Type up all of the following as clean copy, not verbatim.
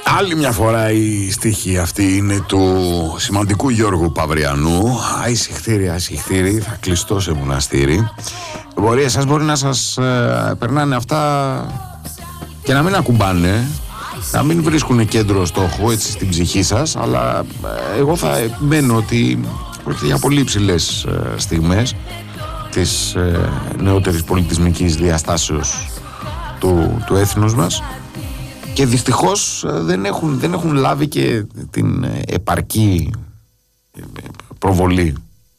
Άλλη μια φορά η στίχη αυτή είναι του σημαντικού Γιώργου Παυριανού. Αϊσυχτήρι, θα κλειστώ σε μοναστήρι. Εσάς μπορεί να σας περνάνε αυτά και να μην ακουμπάνε, να μην βρίσκουν κέντρο στόχο έτσι στην ψυχή σας, αλλά εγώ θα μένω ότι πρόκειται για πολύ υψηλές στιγμές της νεότερης πολιτισμικής διαστάσεως του έθνους μας. Και δυστυχώς δεν έχουν λάβει και την επαρκή προβολή.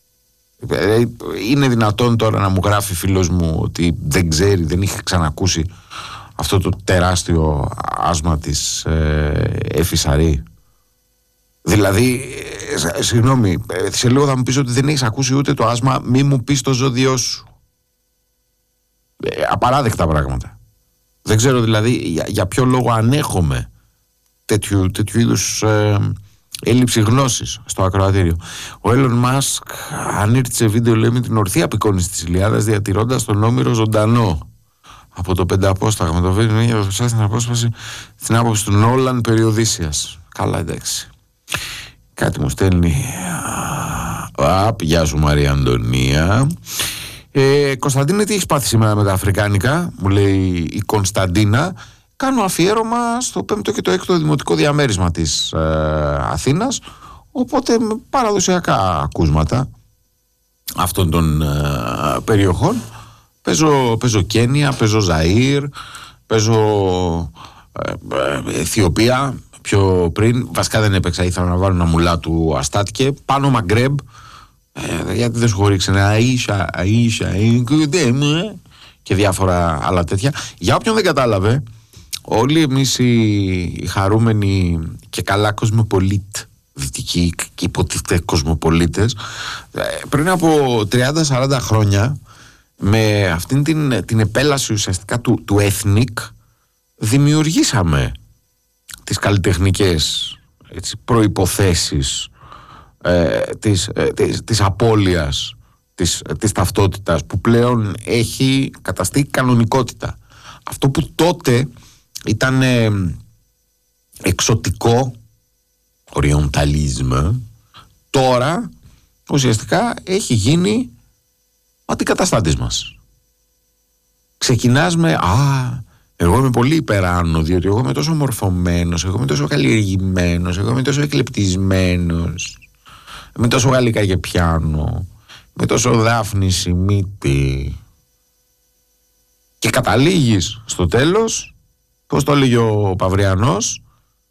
Είναι δυνατόν τώρα να μου γράφει φίλος μου ότι δεν ξέρει, δεν είχε ξανακούσει αυτό το τεράστιο άσμα της Εφησαρή? Δηλαδή, συγγνώμη, σε λίγο θα μου πεις ότι δεν έχεις ακούσει ούτε το άσμα «Μη μου πεις το ζώδιό σου». Απαράδεκτα πράγματα. Δεν ξέρω δηλαδή για ποιο λόγο ανέχομαι τέτοιου είδους έλλειψη γνώσης στο ακροατήριο. Ο Έλλον Μάσκ ανήρτησε βίντεο, λέει, με την ορθή απεικόνηση της Ηλιάδας, διατηρώντας τον Όμηρο ζωντανό από το πενταπόσταγμα. Το βίντεο για το στην απόσπαση στην άποψη του Νόλαν περί Οδύσσειας. Καλά, εντάξει. Κάτι μου στέλνει. Γεια σου Μαρία Αντωνία. Κωνσταντίνε, τι έχεις πάθει σήμερα με τα αφρικάνικα? Μου λέει η Κωνσταντίνα. Κάνω αφιέρωμα στο 5ο και το 6ο δημοτικό διαμέρισμα της Αθήνας, οπότε με παραδοσιακά ακούσματα αυτών των περιοχών. Παίζω Κένια, παίζω Ζαΐρ, παίζω Αιθιοπία πιο πριν. Βασικά δεν έπαιξα, ήθελα να βάλω ένα μουλά του Αστάτικε. Πάνω Μαγκρέμπ, γιατί δεν σου χωρίξε ένα Αΐσα, και διάφορα άλλα τέτοια. Για όποιον δεν κατάλαβε, όλοι εμείς οι χαρούμενοι και καλά δυτικοί και υποτίθεται κοσμοπολίτες, πριν από 30-40 χρόνια, με αυτήν την επέλαση ουσιαστικά του ethnic, δημιουργήσαμε τις καλλιτεχνικές προϋποθέσεις της απώλειας της ταυτότητας, που πλέον έχει καταστεί κανονικότητα. Αυτό που τότε ήταν εξωτικό, orientalisme, τώρα ουσιαστικά έχει γίνει ο αντικαταστάτης μας. Ξεκινάς με εγώ είμαι πολύ υπεράνω, διότι εγώ είμαι τόσο μορφωμένος, εγώ είμαι τόσο καλλιεργημένος, εγώ είμαι τόσο εκλεπτισμένος, είμαι τόσο γαλλικά και πιάνο, είμαι τόσο Δάφνη Σιμίτη. Και καταλήγεις στο τέλος, πώς το έλεγε ο Παυριανός,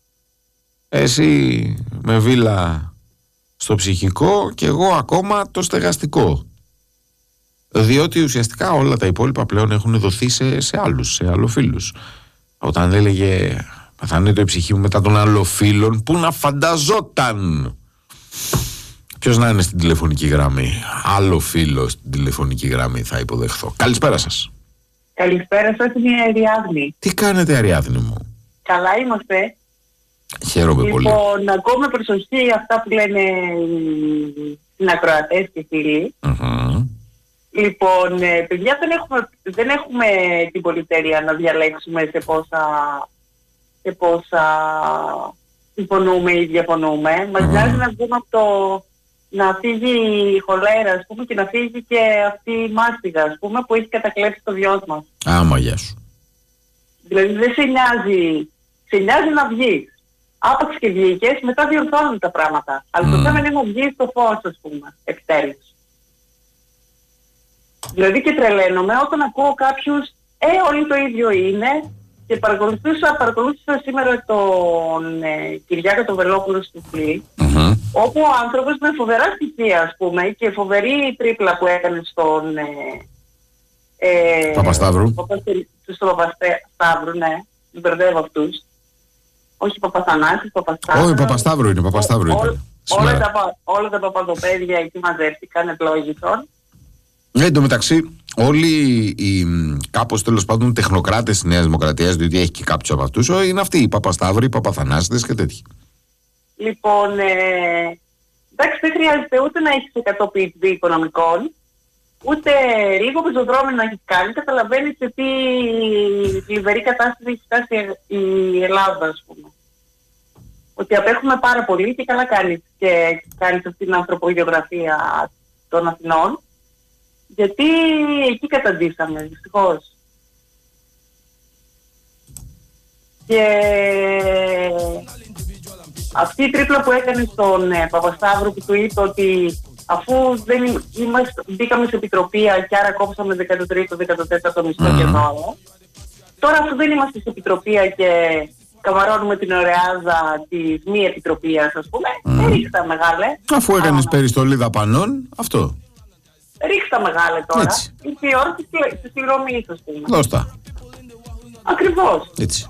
εσύ με βίλα στο ψυχικό και εγώ ακόμα το στεγαστικό. Διότι ουσιαστικά όλα τα υπόλοιπα πλέον έχουν δοθεί σε αλλοφίλους. Όταν έλεγε παθανεί η ψυχή μου μετά των αλλοφίλων, πού να φανταζόταν. Ποιος να είναι στην τηλεφωνική γραμμή? Άλλο φίλο στην τηλεφωνική γραμμή θα υποδεχθώ. Καλησπέρα σας. Καλησπέρα σας, είναι η Αριάδνη. Τι κάνετε, Αριάδνη μου? Καλά είμαστε. Χαίρομαι πολύ. Λοιπόν, ακούω με προσοχή αυτά που λένε οι συνακροατές και φίλοι. Λοιπόν, παιδιά, δεν έχουμε την πολυτερία να διαλέξουμε σε πόσα συμφωνούμε ή διαφωνούμε. Μας νοιάζει να βγούμε από το να φύγει η χολέρα, ας πούμε, και να φύγει και αυτή η μάστιγα, ας πούμε, που έχει κατακλέψει το βιός μας. Μαγιά σου. Δηλαδή δεν σε νοιάζει να βγεις. Άπαξ και βγήκες, μετά διορθώνουν τα πράγματα. Αλλά το θέμα είναι να βγεις στο φως, ας πούμε, επιτέλους. Δηλαδή και τρελαίνομαι όταν ακούω κάποιους, όλοι το ίδιο είναι, και παρακολούθησα σήμερα τον Κυριάκο τον Βελόπουλο στη Βουλή, όπου ο άνθρωπος με φοβερά στοιχεία, ας πούμε, και φοβερή τρίπλα που έκανε στον Παπασταύρου. Στον Παπασταύρου, ναι, τους μπερδεύω αυτούς. Όχι Παπαθανάσης, Παπασταύρου. Όχι, Παπασταύρου είναι. Όλα τα παπαδοπαίδια εκεί μαζεύτηκαν, ευλόγησον. Εν τω μεταξύ, όλοι οι κάπως τέλος πάντων τεχνοκράτες της Νέας Δημοκρατίας, διότι έχει και κάποιους από αυτούς, είναι αυτοί οι Παπασταύροι, οι Παπαθανάσιδες και τέτοιοι. Λοιπόν, εντάξει, δεν χρειάζεται ούτε να έχεις 100 PhD οικονομικών, ούτε λίγο πεζοδρόμιο να έχεις κάνει. Καταλαβαίνεις σε τι θλιβερή κατάσταση έχει φτάσει η Ελλάδα, ας πούμε. ότι απέχουμε πάρα πολύ και καλά κάνεις και κάνεις αυτή την ανθρωπογεωγραφία των Αθηνών, γιατί εκεί καταντήσαμε, δυστυχώς. Και αυτή η τρίπλα που έκανε στον Παπασταύρου, που του είπε ότι αφού δεν μπήκαμε σε επιτροπία και άρα κόψαμε 13ο, 14ο μισθό και τώρα αφού δεν είμαστε σε επιτροπία και καμαρώνουμε την ωραιάζα της μη επιτροπίας, ας πούμε, ρίξτα μεγάλε. Αφού έκανες περιστολή δαπανών, αυτό. Ρίξτα μεγάλε τώρα. Έτσι. Ήρθε η ώρα της πληρωμής, ας πούμε. Δώστα. Ακριβώς. Έτσι.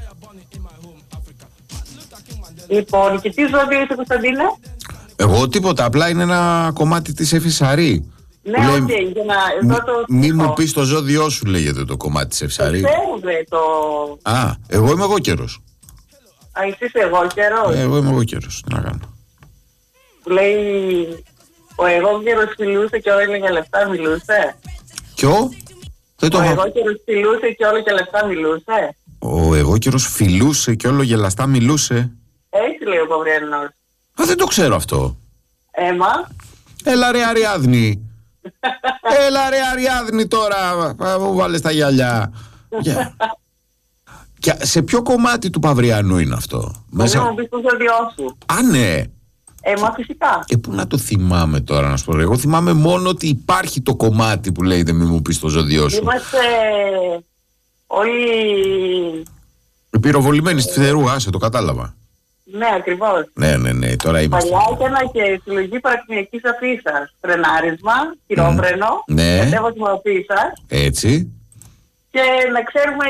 Λοιπόν, και τι ζώδιο είσαι, Κωνσταντίνε? Εγώ τίποτα, απλά είναι ένα κομμάτι της Εφησαρή. Ναι, οκ, για να εδώ το... Μη μου πεις το ζώδιό σου, λέγεται το κομμάτι της Εφησαρή. Ξέρουμε το... Α, εγώ είμαι εγώ καιρός. Α, εσύ είσαι εγώ καιρός. Εγώ είμαι εγώ καιρός, τι να κάνω. Που λέει, ο εγώ καιρός φιλούσε και όλα για λεφτά μιλούσε. Ποιο? Δεν το Ο έχω. εγώ καιρός φιλούσε και όλα για λεφτά μιλούσε. Ο εγώ καιρός φιλούσε και όλο γελαστά μιλούσε. Έτσι λέει ο Παυριανός. Α, δεν το ξέρω αυτό. Έμα. Έλα ρε Αριάδνη. Έλα ρε Αριάδνη τώρα. Μου βάλες τα γυαλιά. Και σε ποιο κομμάτι του Παυριανού είναι αυτό? Μέσα... Μου πεις το ζώδιό σου. Α, ναι. Μα φυσικά. Πού να το θυμάμαι τώρα, να σου πω. Εγώ θυμάμαι μόνο ότι υπάρχει το κομμάτι που λέγεται μη μου πεις το ζώδιό σου. Είμαστε όλοι... Πυροβολημένοι στη Φθερού, άσε, το κατάλαβα. Ναι, ακριβώς. Ναι, τώρα είμαστε. Παλιά έκανα και συλλογή παρακτηνιακής αφίσας. Φρενάρισμα, χειρόφρενο, κατέβασμα αφίσας. Έτσι. Και να ξέρουμε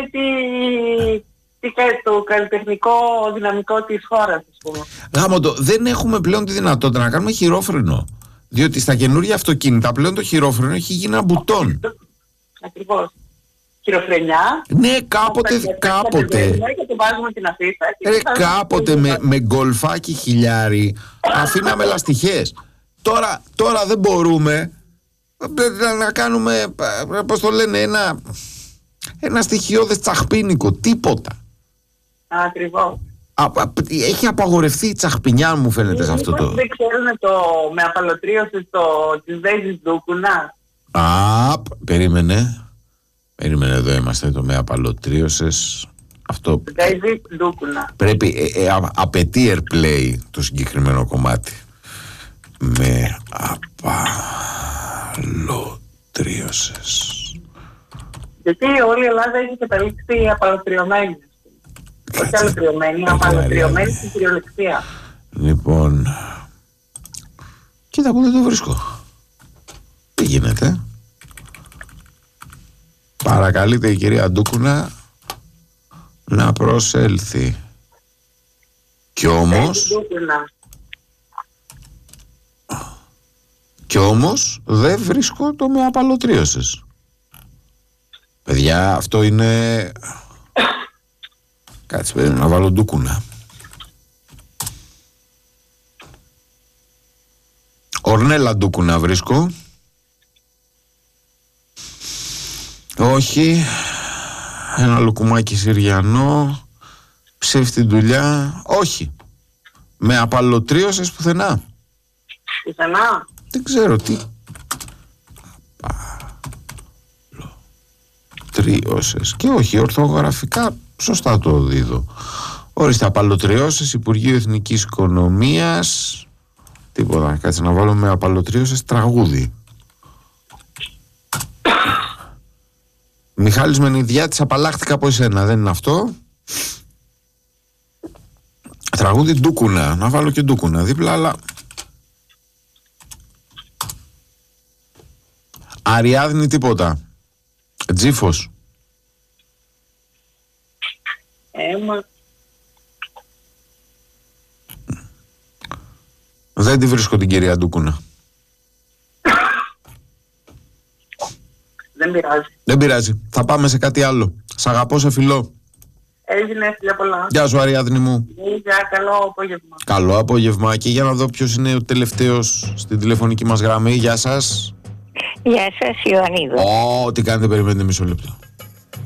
το καλλιτεχνικό δυναμικό της χώρας, ας πούμε. Γάμοντο, δεν έχουμε πλέον τη δυνατότητα να κάνουμε χειρόφρενο. Διότι στα καινούργια αυτοκίνητα πλέον το χειρόφρενο έχει γίνει ένα μπουτόν. Ακριβώς. Χειροφρενιά. Ναι, κάποτε. Και το βάζουμε την αφίσα. Κάποτε με γκολφάκι χιλιάρι αφήναμε λαστιχές. Τώρα δεν μπορούμε να κάνουμε, πώς το λένε, ένα στοιχειώδες τσαχπίνικο. Τίποτα. Ακριβώς. Έχει απαγορευτεί η τσαχπινιά, μου φαίνεται, σε αυτό το... Δεν ξέρουν το με απαλωτρίωση της Δέζης Ντούκουνα. Περίμενε, εδώ είμαστε, το με απαλωτρίωσες. Αυτό πρέπει, απαιτεί airplay το συγκεκριμένο κομμάτι. Με απαλωτρίωσες. Γιατί όλη η Ελλάδα έχει καταλήξει απαλωτριωμένη. Όχι αλωτριωμένη, απαλωτριωμένη στην κυριολεξία. Λοιπόν, κοίτα που δεν το βρίσκω. Τι γίνεται? Παρακαλείται η κυρία Ντούκουνα να προσέλθει. Κι όμως δεν βρίσκω το με απαλωτρίωσες. Παιδιά, αυτό είναι... Κάτσε, πρέπει να βάλω Ντούκουνα. Ορνέλα Ντούκουνα βρίσκω. Όχι. Ένα λουκουμάκι Συριανό. Ψεύτη δουλειά. Όχι. Με απαλωτρίωσες πουθενά. Πουθενά. Δεν ξέρω τι. Απαλωτρίωσες. Και όχι, ορθογραφικά σωστά το δίδω. Ορίστε, απαλωτριώσεις, Υπουργείο Εθνικής Οικονομίας. Τίποτα, κάτσε να βάλω με απαλωτρίωσες τραγούδι. Μιχάλης Μενιδιάτης, απαλλάχτηκα από εσένα, δεν είναι αυτό? Τραγούδι Ντούκουνα, να βάλω και Ντούκουνα δίπλα, αλλά... Αριάδνη τίποτα. Τζίφος. Δεν τη βρίσκω την κυρία Ντούκουνα. Δεν πειράζει. Θα πάμε σε κάτι άλλο. Σ' αγαπώ, σε φιλώ. Έγινε, φιλιά πολλά. Γεια σου, Αριάδνη μου. Γεια, καλό απόγευμα. Καλό απόγευμα. Και για να δω ποιος είναι ο τελευταίος στην τηλεφωνική μας γραμμή. Γεια σας. Γεια σας, Ιωαννίδου. Τι κάνετε, περιμένετε μισό λεπτό.